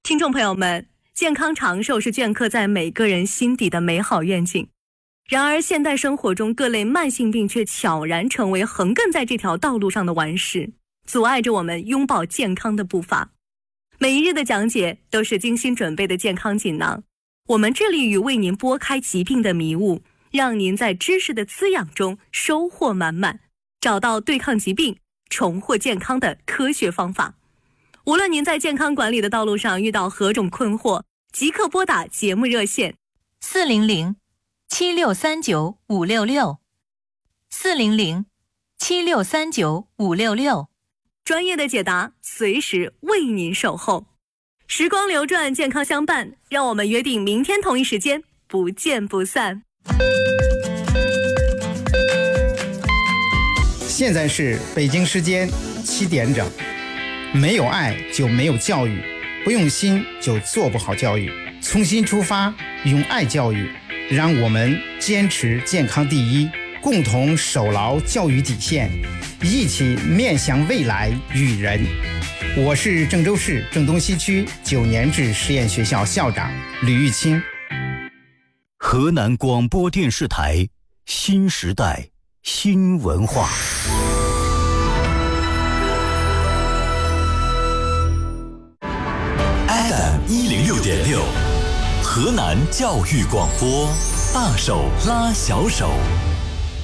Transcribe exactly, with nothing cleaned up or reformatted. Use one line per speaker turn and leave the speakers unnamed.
听众朋友们，健康长寿是镌刻在每个人心底的美好愿景。然而现代生活中各类慢性病却悄然成为横亘在这条道路上的顽石，阻碍着我们拥抱健康的步伐。每一日的讲解都是精心准备的健康锦囊，我们致力于为您拨开疾病的迷雾，让您在知识的滋养中收获满满，找到对抗疾病、重获健康的科学方法。无论您在健康管理的道路上遇到何种困惑，即刻拨打节目热线
四零零七六三九五六六四零零七六三九五六六，
专业的解答随时为您守候。时光流转，健康相伴，让我们约定明天同一时间不见不散。
现在是北京时间七点整。没有爱就没有教育，不用心就做不好教育。从心出发，用爱教育，让我们坚持健康第一，共同守牢教育底线，一起面向未来育人。我是郑州市郑东西区九年制实验学校校长吕玉清。
河南广播电视台新时代新文化。
F M 一零六点六，河南教育广播，大手拉小手。